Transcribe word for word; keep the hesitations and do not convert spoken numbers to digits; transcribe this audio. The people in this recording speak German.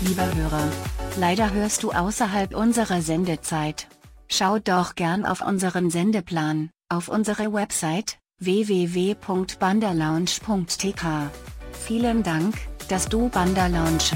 lieber Hörer. Leider hörst du außerhalb unserer Sendezeit. Schau doch gern auf unseren Sendeplan, auf unsere Website, w w w punkt bandalounge punkt t k. Vielen Dank, dass du Bandalounge